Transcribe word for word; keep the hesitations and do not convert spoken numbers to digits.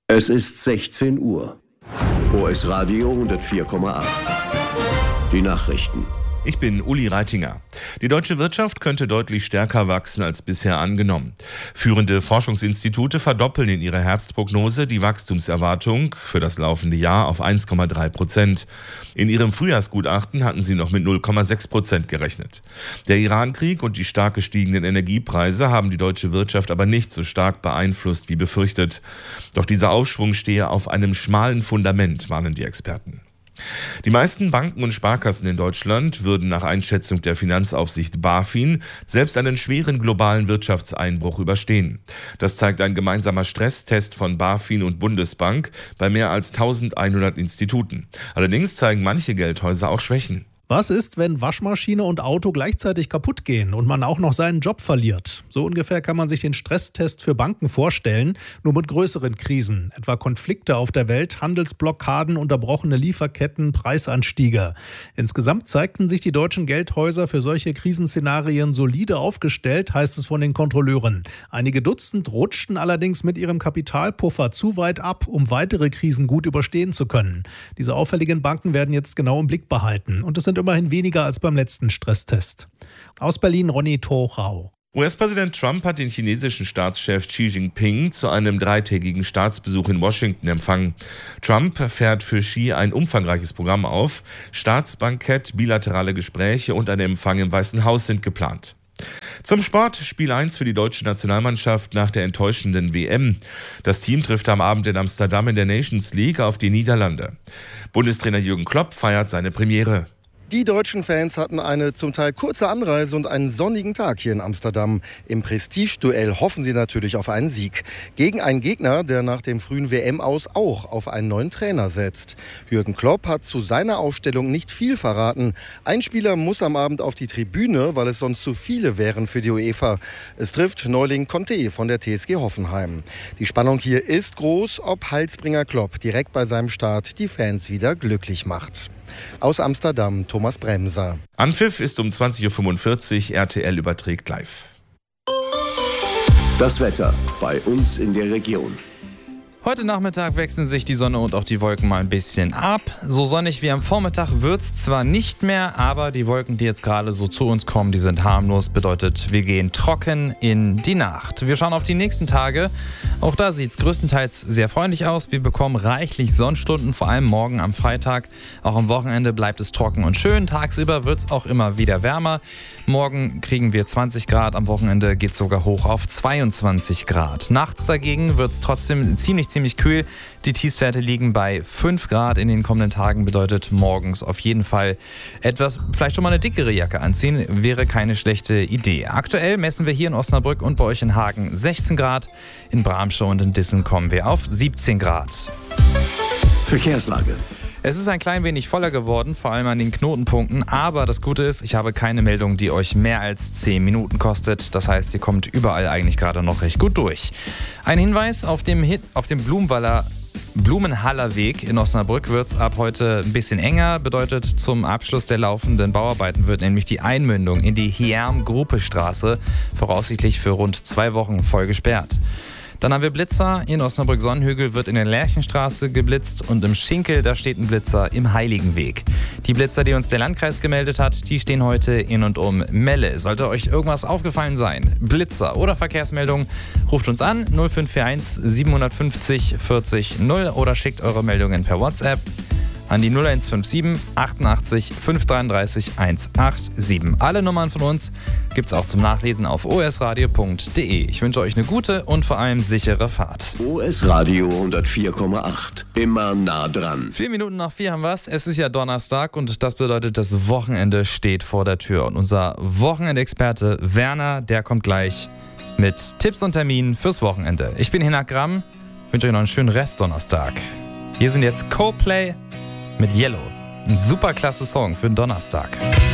Es ist sechzehn Uhr. O S Radio hundertvier Komma acht. Die Nachrichten. Ich bin Uli Reitinger. Die deutsche Wirtschaft könnte deutlich stärker wachsen als bisher angenommen. Führende Forschungsinstitute verdoppeln in ihrer Herbstprognose die Wachstumserwartung für das laufende Jahr auf eins Komma drei Prozent. In ihrem Frühjahrsgutachten hatten sie noch mit null Komma sechs Prozent gerechnet. Der Irankrieg und die stark gestiegenen Energiepreise haben die deutsche Wirtschaft aber nicht so stark beeinflusst wie befürchtet. Doch dieser Aufschwung stehe auf einem schmalen Fundament, warnen die Experten. Die meisten Banken und Sparkassen in Deutschland würden nach Einschätzung der Finanzaufsicht BaFin selbst einen schweren globalen Wirtschaftseinbruch überstehen. Das zeigt ein gemeinsamer Stresstest von BaFin und Bundesbank bei mehr als eintausendeinhundert Instituten. Allerdings zeigen manche Geldhäuser auch Schwächen. Was ist, wenn Waschmaschine und Auto gleichzeitig kaputt gehen und man auch noch seinen Job verliert? So ungefähr kann man sich den Stresstest für Banken vorstellen, nur mit größeren Krisen, etwa Konflikte auf der Welt, Handelsblockaden, unterbrochene Lieferketten, Preisanstiege. Insgesamt zeigten sich die deutschen Geldhäuser für solche Krisenszenarien solide aufgestellt, heißt es von den Kontrolleuren. Einige Dutzend rutschten allerdings mit ihrem Kapitalpuffer zu weit ab, um weitere Krisen gut überstehen zu können. Diese auffälligen Banken werden jetzt genau im Blick behalten und es sind immerhin weniger als beim letzten Stresstest. Aus Berlin Ronny Torau. U S-Präsident Trump hat den chinesischen Staatschef Xi Jinping zu einem dreitägigen Staatsbesuch in Washington empfangen. Trump fährt für Xi ein umfangreiches Programm auf. Staatsbankett, bilaterale Gespräche und ein Empfang im Weißen Haus sind geplant. Zum Sport, Spiel eins für die deutsche Nationalmannschaft nach der enttäuschenden W M. Das Team trifft am Abend in Amsterdam in der Nations League auf die Niederlande. Bundestrainer Jürgen Klopp feiert seine Premiere. Die deutschen Fans hatten eine zum Teil kurze Anreise und einen sonnigen Tag hier in Amsterdam. Im Prestigeduell hoffen sie natürlich auf einen Sieg. Gegen einen Gegner, der nach dem frühen W M-Aus auch auf einen neuen Trainer setzt. Jürgen Klopp hat zu seiner Aufstellung nicht viel verraten. Ein Spieler muss am Abend auf die Tribüne, weil es sonst zu viele wären für die UEFA. Es trifft Neuling Conte von der T S G Hoffenheim. Die Spannung hier ist groß, ob Heilsbringer Klopp direkt bei seinem Start die Fans wieder glücklich macht. Aus Amsterdam, Thomas Bremser. Anpfiff ist um zwanzig Uhr fünfundvierzig, R T L überträgt live. Das Wetter bei uns in der Region. Heute Nachmittag wechseln sich die Sonne und auch die Wolken mal ein bisschen ab. So sonnig wie am Vormittag wird es zwar nicht mehr, aber die Wolken, die jetzt gerade so zu uns kommen, die sind harmlos. Bedeutet, wir gehen trocken in die Nacht. Wir schauen auf die nächsten Tage. Auch da sieht es größtenteils sehr freundlich aus. Wir bekommen reichlich Sonnenstunden, vor allem morgen am Freitag. Auch am Wochenende bleibt es trocken und schön. Tagsüber wird es auch immer wieder wärmer. Morgen kriegen wir zwanzig Grad, am Wochenende geht es sogar hoch auf zweiundzwanzig Grad. Nachts dagegen wird es trotzdem ziemlich, ziemlich kühl. Die Tiefstwerte liegen bei fünf Grad in den kommenden Tagen, bedeutet morgens auf jeden Fall etwas, vielleicht schon mal eine dickere Jacke anziehen, wäre keine schlechte Idee. Aktuell messen wir hier in Osnabrück und bei euch in Hagen sechzehn Grad, in Bramsche und in Dissen kommen wir auf siebzehn Grad. Verkehrslage. Es ist ein klein wenig voller geworden, vor allem an den Knotenpunkten, aber das Gute ist, ich habe keine Meldung, die euch mehr als zehn Minuten kostet. Das heißt, ihr kommt überall eigentlich gerade noch recht gut durch. Ein Hinweis, auf dem, Hit, auf dem Blumenwaller Blumenhaller Weg in Osnabrück wird es ab heute ein bisschen enger. Bedeutet, zum Abschluss der laufenden Bauarbeiten wird nämlich die Einmündung in die Hierm-Gruppe-Straße voraussichtlich für rund zwei Wochen voll gesperrt. Dann haben wir Blitzer. In Osnabrück-Sonnenhügel wird in der Lerchenstraße geblitzt und im Schinkel, da steht ein Blitzer im Heiligenweg. Die Blitzer, die uns der Landkreis gemeldet hat, die stehen heute in und um Melle. Sollte euch irgendwas aufgefallen sein, Blitzer oder Verkehrsmeldung, ruft uns an null fünf vier eins sieben fünf null vierzig null oder schickt eure Meldungen per WhatsApp an die null eins fünf sieben achtundachtzig fünf dreiunddreißig hundertsiebenundachtzig. Alle Nummern von uns gibt's auch zum Nachlesen auf o s radio punkt d e. Ich wünsche euch eine gute und vor allem sichere Fahrt. O S Radio hundertvier Komma acht. Immer nah dran. Vier Minuten nach vier haben wir's. Es ist ja Donnerstag und das bedeutet, das Wochenende steht vor der Tür. Und unser Wochenendexperte Werner, der kommt gleich mit Tipps und Terminen fürs Wochenende. Ich bin Hinak Gramm, wünsche euch noch einen schönen Rest-Donnerstag. Hier sind jetzt Coldplay mit Yellow. Ein super klasse Song für den Donnerstag.